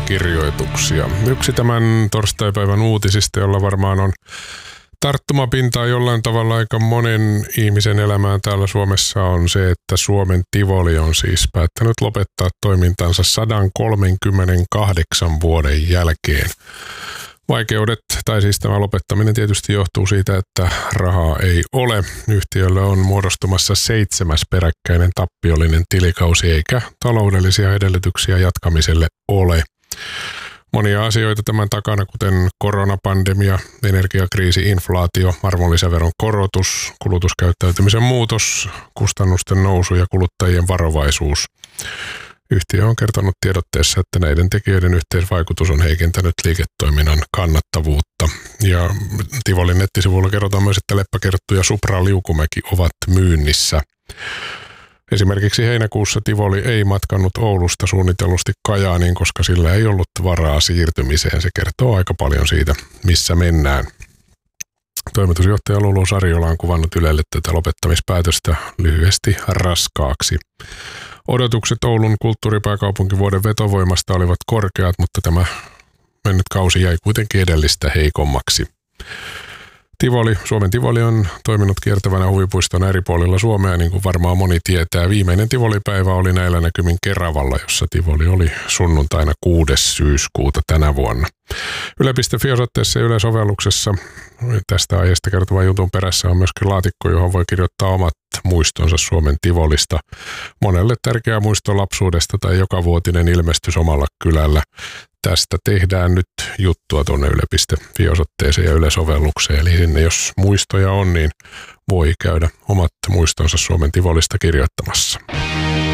kirjoituksia. Yksi tämän torstaipäivän uutisista, jolla varmaan on tarttumapintaa jollain tavalla aika monen ihmisen elämään täällä Suomessa, on se, että Suomen Tivoli on siis päättänyt lopettaa toimintansa 138 vuoden jälkeen. Vaikeudet, tai siis tämä lopettaminen tietysti johtuu siitä, että rahaa ei ole. Yhtiölle on muodostumassa 7. peräkkäinen tappiollinen tilikausi, eikä taloudellisia edellytyksiä jatkamiselle ole. Monia asioita tämän takana, kuten koronapandemia, energiakriisi, inflaatio, arvonlisäveron korotus, kulutuskäyttäytymisen muutos, kustannusten nousu ja kuluttajien varovaisuus. Yhtiö on kertonut tiedotteessa, että näiden tekijöiden yhteisvaikutus on heikentänyt liiketoiminnan kannattavuutta. Ja Tivolin nettisivuilla kerrotaan myös, että Leppäkerttu ja Supra Liukumäki ovat myynnissä. Esimerkiksi heinäkuussa Tivoli ei matkannut Oulusta suunnitellusti Kajaaniin, koska sillä ei ollut varaa siirtymiseen. Se kertoo aika paljon siitä, missä mennään. Toimitusjohtaja Lulu Sarjola on kuvannut Ylelle tätä lopettamispäätöstä lyhyesti raskaaksi. Odotukset Oulun kulttuuripääkaupunkivuoden vetovoimasta olivat korkeat, mutta tämä mennyt kausi jäi kuitenkin edellistä heikommaksi. Suomen Tivoli on toiminut kiertävänä huvipuistona eri puolilla Suomea, niin kuin varmaan moni tietää. Viimeinen Tivolipäivä oli näillä näkymin Keravalla, jossa Tivoli oli sunnuntaina 6. syyskuuta tänä vuonna. Yle.fi-osoitteessa ja Yle-sovelluksessa tästä aiheesta kertovan jutun perässä on myöskin laatikko, johon voi kirjoittaa omat muistonsa Suomen Tivolista. Monelle tärkeä muisto lapsuudesta tai jokavuotinen ilmestys omalla kylällä. Tästä tehdään nyt juttua tuonne yle.fi-osoitteeseen ja Yle-sovellukseen. Eli sinne, jos muistoja on, niin voi käydä omat muistonsa Suomen Tivolista kirjoittamassa.